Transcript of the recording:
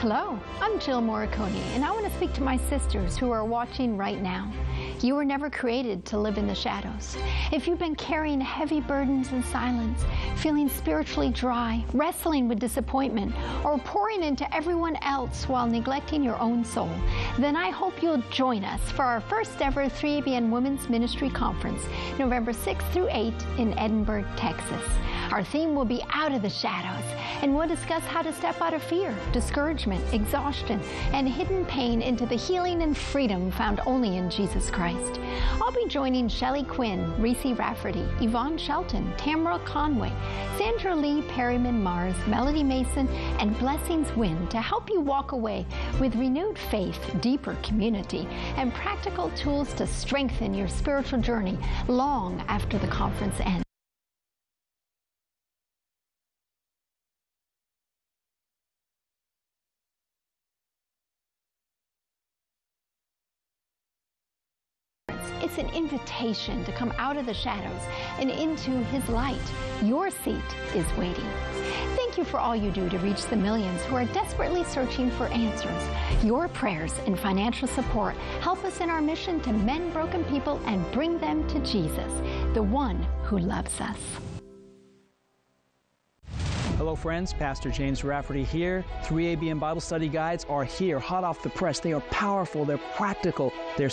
Hello, I'm Jill Morricone, and I want to speak to my sisters who are watching right now. You were never created to live in the shadows. If you've been carrying heavy burdens in silence, feeling spiritually dry, wrestling with disappointment, or pouring into everyone else while neglecting your own soul, then I hope you'll join us for our first ever 3ABN Women's Ministry Conference, November 6th through 8th in Edinburgh, Texas. Our theme will be Out of the Shadows, and we'll discuss how to step out of fear, discouragement, exhaustion, and hidden pain into the healing and freedom found only in Jesus Christ. I'll be joining Shelley Quinn, Reese Rafferty, Yvonne Shelton, Tamara Conway, Sandra Lee Perryman Mars, Melody Mason, and Blessings Wynn to help you walk away with renewed faith, deeper community, and practical tools to strengthen your spiritual journey long after the conference ends. It's an invitation to come out of the shadows and into His light. Your seat is waiting. Thank you for all you do to reach the millions who are desperately searching for answers. Your prayers and financial support help us in our mission to mend broken people and bring them to Jesus, the one who loves us. Hello friends, Pastor James Rafferty here. 3ABN Bible Study Guides are here, hot off the press. They are powerful, they're practical, they're